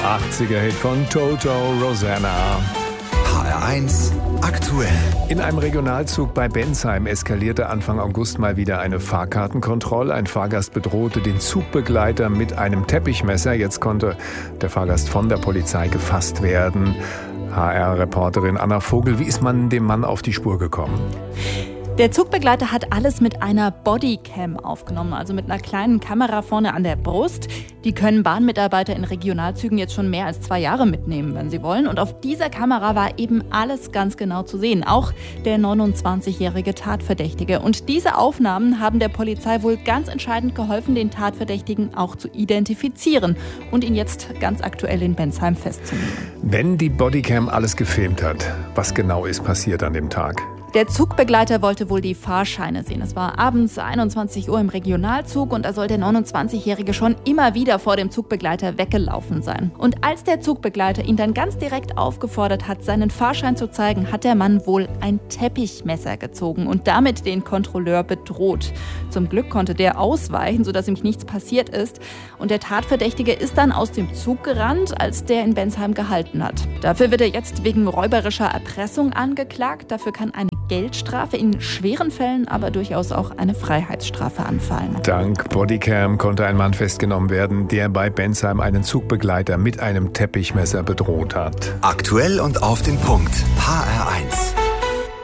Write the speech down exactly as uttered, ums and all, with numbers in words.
achtziger-Hit von Toto, Rosanna. H R eins aktuell. In einem Regionalzug bei Bensheim eskalierte Anfang August mal wieder eine Fahrkartenkontrolle. Ein Fahrgast bedrohte den Zugbegleiter mit einem Teppichmesser. Jetzt konnte der Fahrgast von der Polizei gefasst werden. H R-Reporterin Anna Vogel, wie ist man dem Mann auf die Spur gekommen? Der Zugbegleiter hat alles mit einer Bodycam aufgenommen, also mit einer kleinen Kamera vorne an der Brust. Die können Bahnmitarbeiter in Regionalzügen jetzt schon mehr als zwei Jahre mitnehmen, wenn sie wollen. Und auf dieser Kamera war eben alles ganz genau zu sehen, auch der neunundzwanzigjährige Tatverdächtige. Und diese Aufnahmen haben der Polizei wohl ganz entscheidend geholfen, den Tatverdächtigen auch zu identifizieren und ihn jetzt ganz aktuell in Bensheim festzunehmen. Wenn die Bodycam alles gefilmt hat, was genau ist passiert an dem Tag? Der Zugbegleiter wollte wohl die Fahrscheine sehen. Es war abends einundzwanzig Uhr im Regionalzug und da soll der neunundzwanzigjährige schon immer wieder vor dem Zugbegleiter weggelaufen sein. Und als der Zugbegleiter ihn dann ganz direkt aufgefordert hat, seinen Fahrschein zu zeigen, hat der Mann wohl ein Teppichmesser gezogen und damit den Kontrolleur bedroht. Zum Glück konnte der ausweichen, sodass ihm nichts passiert ist. Und der Tatverdächtige ist dann aus dem Zug gerannt, als der in Bensheim gehalten hat. Dafür wird er jetzt wegen räuberischer Erpressung angeklagt. Dafür kann eine Geldstrafe, in schweren Fällen aber durchaus auch eine Freiheitsstrafe anfallen. Dank Bodycam konnte ein Mann festgenommen werden, der bei Bensheim einen Zugbegleiter mit einem Teppichmesser bedroht hat. Aktuell und auf den Punkt. H R eins.